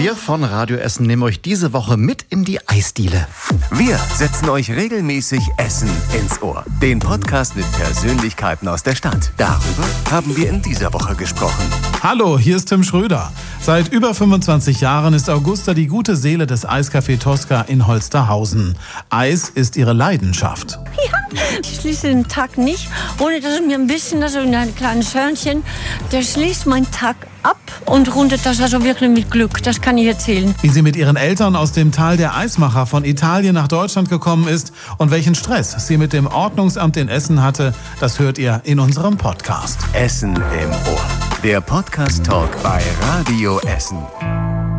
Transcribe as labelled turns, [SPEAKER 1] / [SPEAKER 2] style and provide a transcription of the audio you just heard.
[SPEAKER 1] Wir von Radio Essen nehmen euch diese Woche mit in die Eisdiele.
[SPEAKER 2] Wir setzen euch regelmäßig Essen ins Ohr. Den Podcast mit Persönlichkeiten aus der Stadt. Darüber haben wir in dieser Woche gesprochen.
[SPEAKER 3] Hallo, hier ist Tim Schröder. Seit über 25 Jahren ist Augusta die gute Seele des Eiscafé Tosca in Holsterhausen. Eis ist ihre Leidenschaft.
[SPEAKER 4] Ja, ich schließe den Tag nicht, ohne dass ich mir ein bisschen, also ein kleines Hörnchen, der schließt meinen Tag ab und rundet das also wirklich mit Glück. Das kann ich erzählen.
[SPEAKER 3] Wie sie mit ihren Eltern aus dem Tal der Eismacher von Italien nach Deutschland gekommen ist und welchen Stress sie mit dem Ordnungsamt in Essen hatte, das hört ihr in unserem Podcast.
[SPEAKER 2] Essen im Ohr. Der Podcast-Talk bei Radio Essen.